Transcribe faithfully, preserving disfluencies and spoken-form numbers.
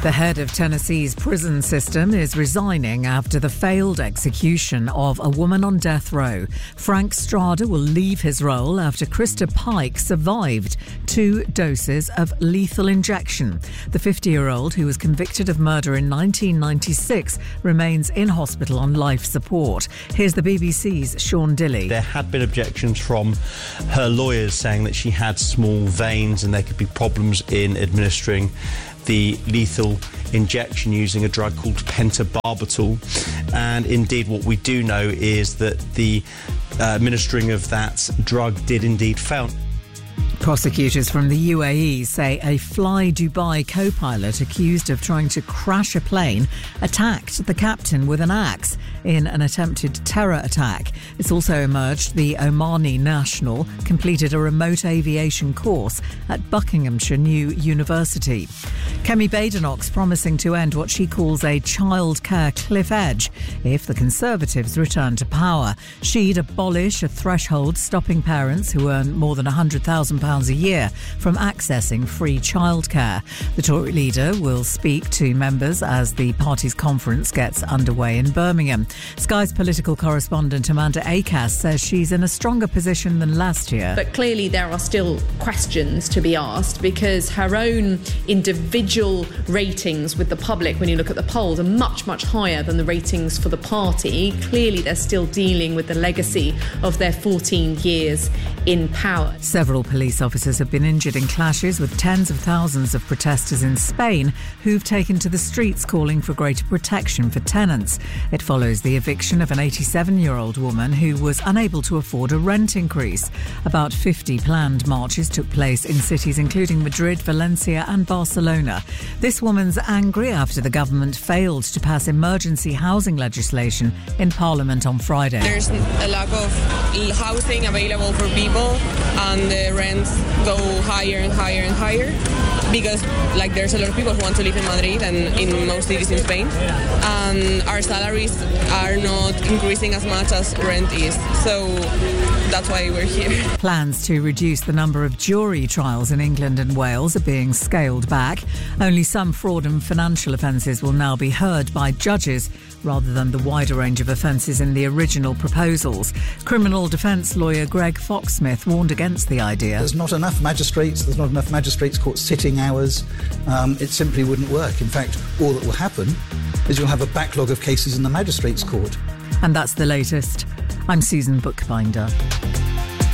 The head of Tennessee's prison system is resigning after the failed execution of a woman on death row. Frank Strada will leave his role after Krista Pike survived two doses of lethal injection. The fifty-year-old, who was convicted of murder in nineteen ninety-six, remains in hospital on life support. Here's the B B C's Sean Dilley. There had been objections from her lawyers saying that she had small veins and there could be problems in administering the lethal injection using a drug called pentobarbital. And indeed what we do know is that the uh, administering of that drug did indeed fail. Prosecutors from the U A E say a Fly Dubai co-pilot accused of trying to crash a plane attacked the captain with an axe in an attempted terror attack. It's also emerged the Omani national completed a remote aviation course at Buckinghamshire New University. Kemi Badenoch's promising to end what she calls a childcare cliff edge if the Conservatives return to power. She'd abolish a threshold stopping parents who earn more than one hundred thousand pounds a year from accessing free childcare. The Tory leader will speak to members as the party's conference gets underway in Birmingham. Sky's political correspondent Amanda Acass says she's in a stronger position than last year. But clearly there are still questions to be asked because her own individual ratings with the public, when you look at the polls, are much, much higher than the ratings for the party. Clearly they're still dealing with the legacy of their fourteen years in power. Several police officers have been injured in clashes with tens of thousands of protesters in Spain who've taken to the streets calling for greater protection for tenants. It follows the eviction of an eighty-seven-year-old woman who was unable to afford a rent increase. About fifty planned marches took place in cities including Madrid, Valencia and Barcelona. This woman's angry after the government failed to pass emergency housing legislation in Parliament on Friday. There's a lack of housing available for people and the rents go higher and higher and higher because like there's a lot of people who want to live in Madrid and in most cities in Spain, and our salaries are not increasing as much as rent is, so that's why we're here. Plans to reduce the number of jury trials in England and Wales are being scaled back. Only some fraud and financial offences will now be heard by judges rather than the wider range of offences in the original proposals. Criminal defence lawyer Greg Foxsmith warned against the idea. There's not enough magistrates, there's not enough magistrates court sitting hours. Um, it simply wouldn't work. In fact, all that will happen is you'll have a backlog of cases in the magistrates court. And that's the latest. I'm Susan Bookbinder.